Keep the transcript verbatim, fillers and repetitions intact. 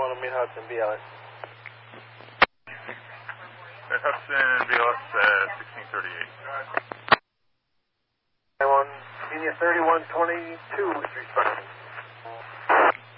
one to meet Hudson, B L S. Hudson, B L S, uh, sixteen thirty-eight. nine one, India thirty-one twenty-two is responding.